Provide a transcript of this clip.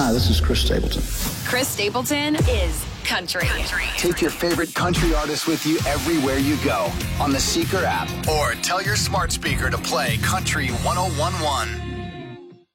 Hi, this is Chris Stapleton. Chris Stapleton is country. Take your favorite country artist with you everywhere you go on the Seeker app or tell your smart speaker to play Country 101.1.